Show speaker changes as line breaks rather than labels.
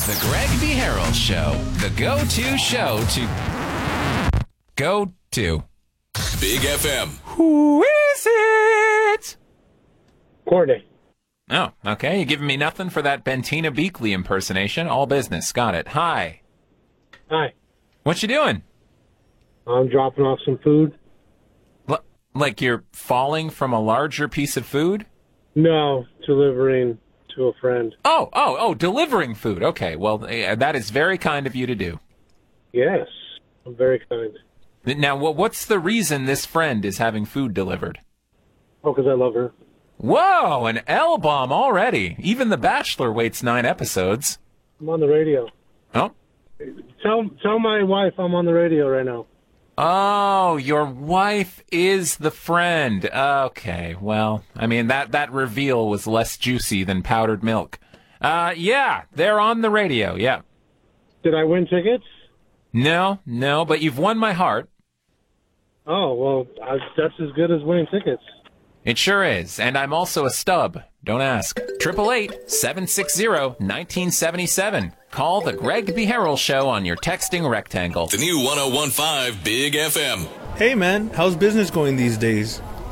The Greg B. Harrell Show, the go-to show to go to.
Big FM.
Who is it?
Courtney.
Oh, okay. You giving me nothing for that Bentina Beakley impersonation? All business. Got it. Hi.
Hi.
What you doing?
I'm dropping off some food.
Like you're falling from a larger piece of food?
No, delivering to a friend.
Oh, delivering food. Okay, well, that is very kind of you to do.
Yes, I'm very kind.
Now, what's the reason this friend is having food delivered?
Oh, because I love her.
Whoa, an L-bomb already. Even The Bachelor waits 9 episodes.
I'm on the radio.
Oh?
Tell my wife I'm on the radio right now.
Oh, your wife is the friend. Okay, well, I mean, that reveal was less juicy than powdered milk. Yeah, they're on the radio, yeah.
Did I win tickets?
No, but you've won my heart.
Oh, well, that's as good as winning tickets.
It sure is, and I'm also a stub. Don't ask. 888-760-1977. Call the Greg B. Harrell Show on your texting rectangle.
The new 101.5 Big FM.
Hey man, how's business going these days?